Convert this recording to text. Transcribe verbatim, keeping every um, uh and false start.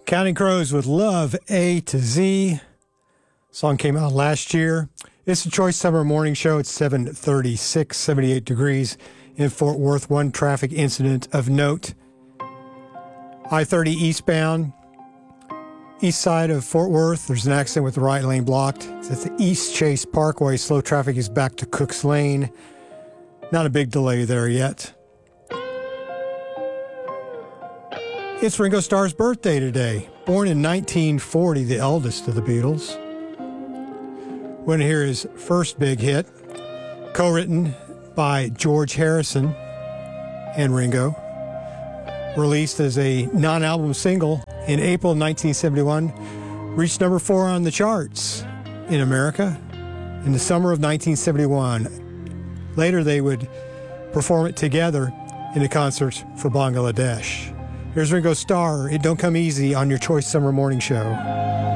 Counting Crows with Love A to Z. Song came out last year. It's the Choice Summer Morning Show. It's seven thirty-six, seventy-eight degrees in Fort Worth. One traffic incident of note. I thirty eastbound, east side of Fort Worth. There's an accident with the right lane blocked. It's at the East Chase Parkway. Slow traffic is back to Cooks Lane. Not a big delay there yet. It's Ringo Starr's birthday today. Born in nineteen forty, the eldest of the Beatles. We're going to hear his first big hit, co-written by George Harrison and Ringo. Released as a non-album single in April nineteen seventy-one. Reached number four on the charts in America in the summer of nineteen seventy-one. Later, they would perform it together in a concert for Bangladesh. Here's Ringo Starr. It don't come easy on your Choice Summer Morning Show.